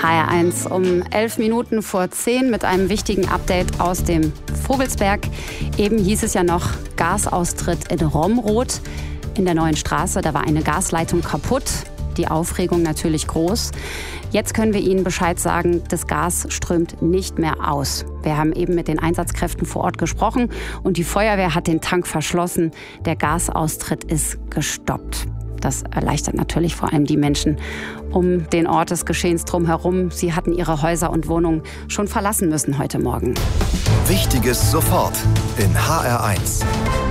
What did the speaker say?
HR1 um 11 Minuten vor 10 mit einem wichtigen Update aus dem Vogelsberg. Eben hieß es ja noch Gasaustritt in Romrod in der Neuen Straße. Da war eine Gasleitung kaputt. Die Aufregung natürlich groß. Jetzt können wir Ihnen Bescheid sagen, das Gas strömt nicht mehr aus. Wir haben eben mit den Einsatzkräften vor Ort gesprochen und die Feuerwehr hat den Tank verschlossen. Der Gasaustritt ist gestoppt. Das erleichtert natürlich vor allem die Menschen um den Ort des Geschehens drumherum. Sie hatten ihre Häuser und Wohnungen schon verlassen müssen heute Morgen. Wichtiges sofort in HR1.